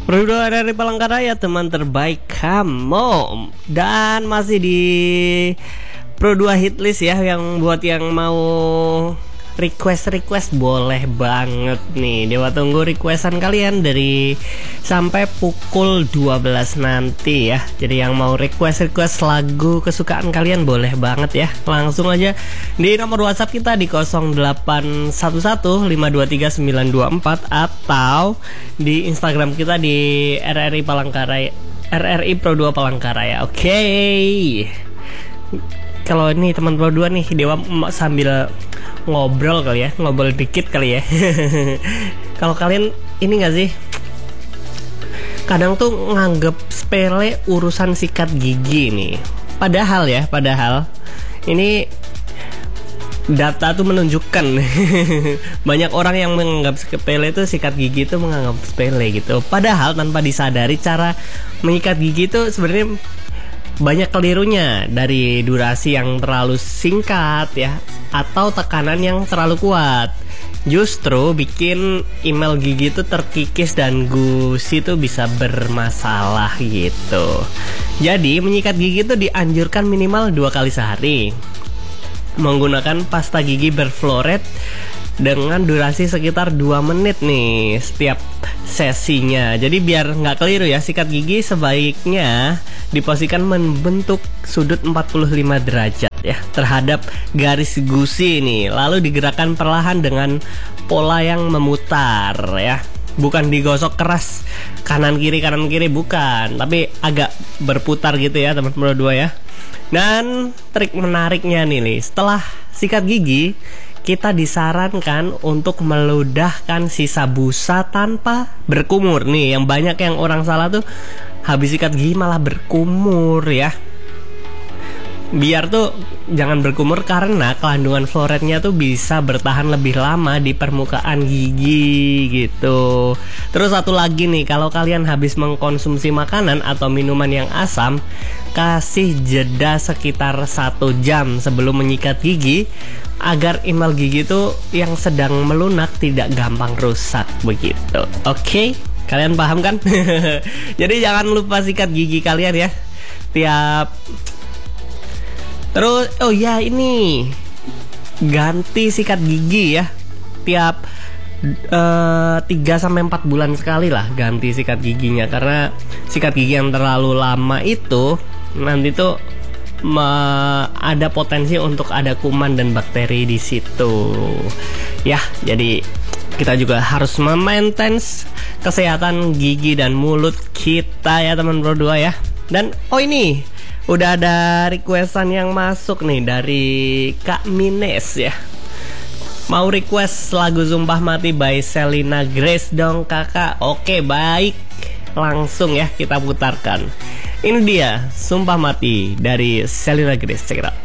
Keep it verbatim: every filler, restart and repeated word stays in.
Berdua dari Palangkaraya, teman terbaik kamu. Dan masih di Pro dua Hitlist ya, yang buat yang mau request-request boleh banget nih. Dewa tunggu requestan kalian dari sampai pukul dua belas nanti ya. Jadi yang mau request-request lagu kesukaan kalian boleh banget ya. Langsung aja di nomor WhatsApp kita di nol delapan satu satu lima dua tiga sembilan dua empat atau di Instagram kita di R R I Palangkaraya, R R I Pro dua Palangkaraya. Oke. Okay. Kalau ini teman Pro dua nih, Dewa sambil ngobrol kali ya, ngobrol dikit kali ya. Kalau kalian ini gak sih, kadang tuh nganggep sepele urusan sikat gigi nih. Padahal ya, padahal ini data tuh menunjukkan banyak orang yang menganggap sepele itu sikat gigi itu menganggap sepele gitu. Padahal tanpa disadari cara menyikat gigi itu sebenarnya banyak kelirunya, dari durasi yang terlalu singkat ya, atau tekanan yang terlalu kuat. Justru bikin email gigi itu terkikis dan gusi itu bisa bermasalah gitu. Jadi menyikat gigi itu dianjurkan minimal dua kali sehari, menggunakan pasta gigi berfluorid dengan durasi sekitar dua menit nih setiap sesinya. Jadi biar nggak keliru ya, sikat gigi sebaiknya diposisikan membentuk sudut empat puluh lima derajat ya terhadap garis gusi ini, lalu digerakkan perlahan dengan pola yang memutar ya. Bukan digosok keras kanan kiri kanan kiri, bukan, tapi agak berputar gitu ya teman-teman berdua ya. Dan trik menariknya nih, nih setelah sikat gigi kita disarankan untuk meludahkan sisa busa tanpa berkumur. Nih yang banyak yang orang salah tuh, habis sikat gigi malah berkumur ya. Biar tuh jangan berkumur karena kandungan fluoridnya tuh bisa bertahan lebih lama di permukaan gigi gitu. Terus satu lagi nih, kalau kalian habis mengkonsumsi makanan atau minuman yang asam, kasih jeda sekitar satu jam sebelum menyikat gigi agar email gigi itu yang sedang melunak tidak gampang rusak begitu. Oke, okay? Kalian paham kan? Jadi jangan lupa sikat gigi kalian ya tiap. Terus oh ya, ini ganti sikat gigi ya tiap uh, tiga sampai empat bulan sekali lah ganti sikat giginya, karena sikat gigi yang terlalu lama itu nanti tuh Me, ada potensi untuk ada kuman dan bakteri di situ. Ya, jadi kita juga harus memaintain kesehatan gigi dan mulut kita ya teman berdua ya. Dan oh ini udah ada requestan yang masuk nih dari Kak Mines ya. Mau request lagu Sumpah Mati by Selena Grace dong kakak. Oke baik, langsung ya kita putarkan. Ini dia Sumpah Mati dari Selena Grace. Check it out.